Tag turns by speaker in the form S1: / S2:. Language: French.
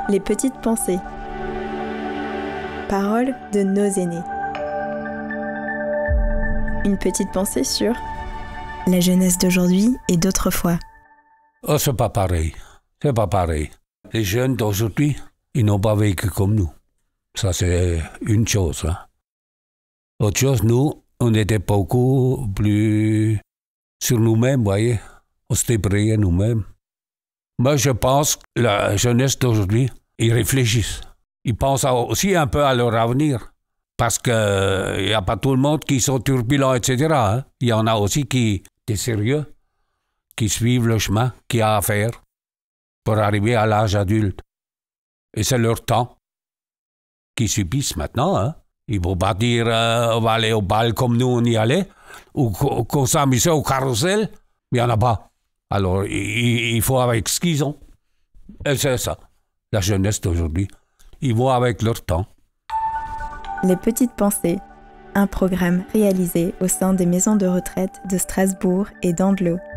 S1: Les petites pensées. Paroles de nos aînés. Une petite pensée sur la jeunesse d'aujourd'hui et d'autrefois.
S2: Oh, c'est pas pareil. C'est pas pareil. Les jeunes d'aujourd'hui, ils n'ont pas vécu comme nous. Ça, c'est une chose. Hein. Autre chose, nous, on était beaucoup plus sur nous-mêmes, vous voyez. On se débrouillait nous-mêmes. Moi, je pense que la jeunesse d'aujourd'hui, ils réfléchissent. Ils pensent aussi un peu à leur avenir. Parce qu'il n'y a pas tout le monde qui sont turbulents, etc. Hein. Il y en a aussi qui sont sérieux, qui suivent le chemin qu'il y a à faire pour arriver à l'âge adulte. Et c'est leur temps qu'ils subissent maintenant. Hein. Ils ne vont pas dire on va aller au bal comme nous on y allait, ou qu'on s'amusait au carrousel. Il n'y en a pas. Alors, il faut avec ce qu'ils ont. Et c'est ça, la jeunesse d'aujourd'hui. Ils vont avec leur temps.
S1: Les petites pensées, un programme réalisé au sein des maisons de retraite de Strasbourg et d'Andelot.